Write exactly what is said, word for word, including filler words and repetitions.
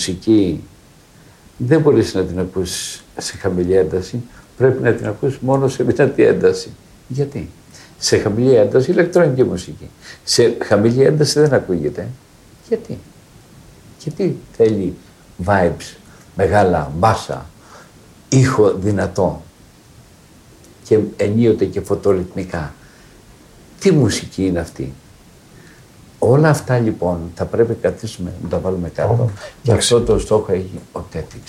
μουσική δεν μπορείς να την ακούσεις σε χαμηλή ένταση, πρέπει να την ακούσεις μόνο σε δυνατή ένταση. Γιατί? Σε χαμηλή ένταση ηλεκτρονική μουσική. Σε χαμηλή ένταση δεν ακούγεται. Γιατί? Γιατί θέλει vibes, μεγάλα, μπάσα, ήχο δυνατό και ενίοτε και φωτορυθμικά. Τι μουσική είναι αυτή? Όλα αυτά λοιπόν θα πρέπει να καθίσουμε να τα βάλουμε κάτω. Oh, και αυτό το στόχο έχει ο τέτοιξ.